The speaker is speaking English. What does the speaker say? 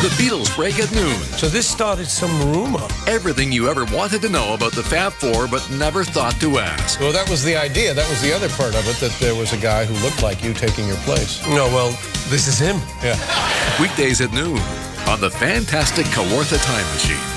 The Beatles break at noon. So this started some rumor. Everything you ever wanted to know about the Fab Four but never thought to ask. Well, that was the idea. That was the other part of it, that there was a guy who looked like you taking your place. No, well, this is him. Yeah. Weekdays at noon on the fantastic Kawartha Time Machine.